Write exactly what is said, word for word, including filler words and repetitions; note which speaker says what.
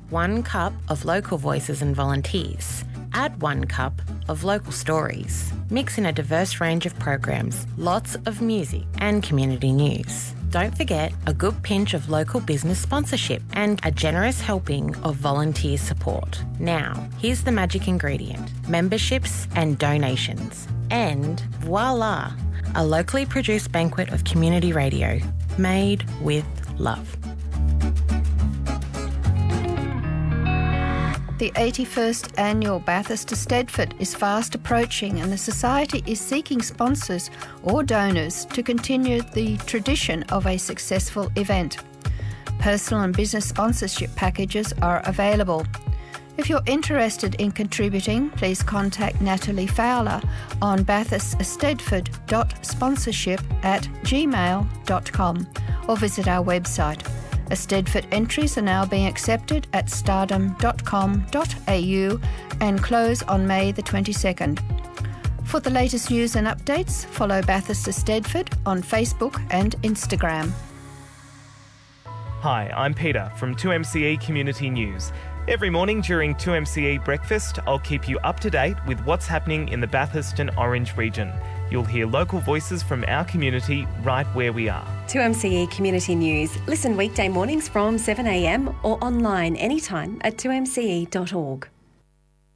Speaker 1: one cup of local voices and volunteers. Add one cup of local stories. Mix in a diverse range of programs, lots of music and community news. Don't forget a good pinch of local business sponsorship and a generous helping of volunteer support. Now, here's the magic ingredient: memberships and donations. And voila, a locally produced banquet of community radio made with love.
Speaker 2: The eighty-first Annual Bathurst Eisteddfod is fast approaching, and the Society is seeking sponsors or donors to continue the tradition of a successful event. Personal and business sponsorship packages are available. If you're interested in contributing, please contact Natalie Fowler on bathurst eisteddfod dot sponsorship at gmail dot com or visit our website. Eisteddfod entries are now being accepted at stardom dot com dot a u and close on May the twenty-second. For the latest news and updates, follow Bathurst Eisteddfod on Facebook and Instagram.
Speaker 3: Hi, I'm Peter from two M C E Community News. Every morning during two M C E Breakfast, I'll keep you up to date with what's happening in the Bathurst and Orange region. You'll hear local voices from our community right where we are.
Speaker 4: two M C E Community News. Listen weekday mornings from seven a m or online anytime at two m c e dot org.